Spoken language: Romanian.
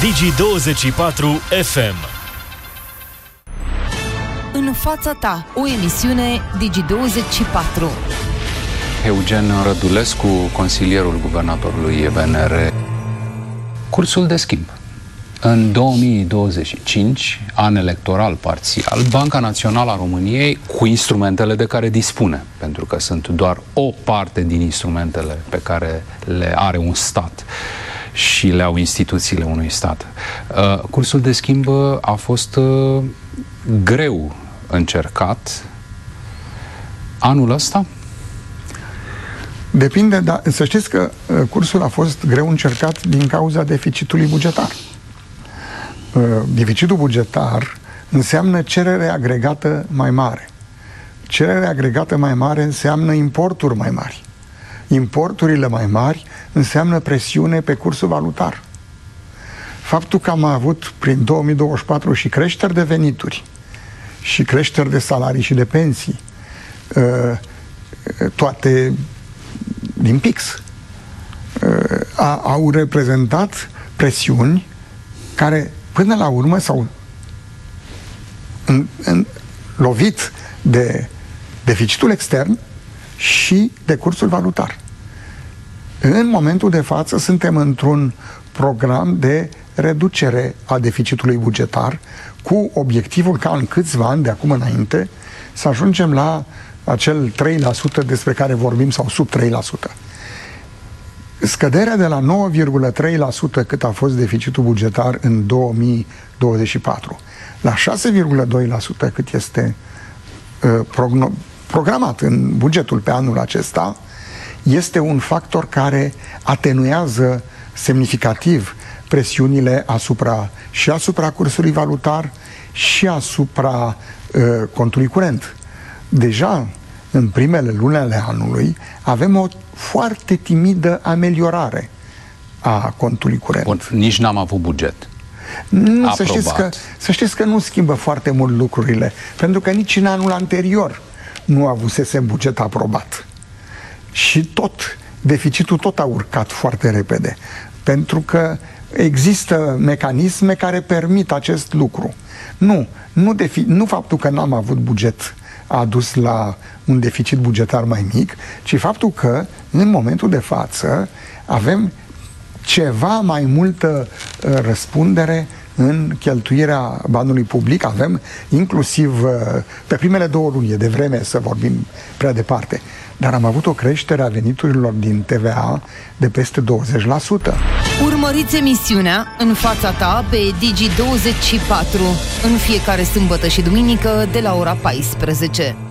Digi24 FM. În fața ta, o emisiune Digi24. Eugen Rădulescu, consilierul guvernatorului VNR. Cursul de schimb. În 2025, an electoral parțial, Banca Națională a României, cu instrumentele de care dispune, pentru că sunt doar o parte din instrumentele pe care le are un stat și le au instituțiile unui stat. Cursul de schimb a fost greu încercat anul ăsta? Depinde, dar să știți că cursul a fost greu încercat din cauza deficitului bugetar. Deficitul bugetar înseamnă cerere agregată mai mare. Cererea agregată mai mare înseamnă importuri mai mari. Importurile mai mari înseamnă presiune pe cursul valutar. Faptul că am avut prin 2024 și creșteri de venituri și creșteri de salarii și de pensii, toate din pix, au reprezentat presiuni care până la urmă s-au lovit de deficitul extern și de cursul valutar. În momentul de față suntem într-un program de reducere a deficitului bugetar cu obiectivul ca în câțiva ani de acum înainte să ajungem la acel 3% despre care vorbim sau sub 3%. Scăderea de la 9,3% cât a fost deficitul bugetar în 2024 la 6,2% cât este programat în bugetul pe anul acesta este un factor care atenuează semnificativ presiunile asupra cursului valutar și asupra contului curent. Deja în primele luni ale anului avem o foarte timidă ameliorare a contului curent. Bun, nici n-am avut buget. Nu, să știți că nu schimbă foarte mult lucrurile, pentru că nici în anul anterior nu avusese buget aprobat. Și deficitul tot a urcat foarte repede, pentru că există mecanisme care permit acest lucru. Nu faptul că n-am avut buget a dus la un deficit bugetar mai mic, ci faptul că în momentul de față avem ceva mai multă răspundere în cheltuirea banului public. Avem inclusiv pe primele 2 luni, e de vreme să vorbim prea departe, dar am avut o creștere a veniturilor din TVA de peste 20%. Urmăriți emisiunea În fața ta pe Digi24 în fiecare sâmbătă și duminică de la ora 14.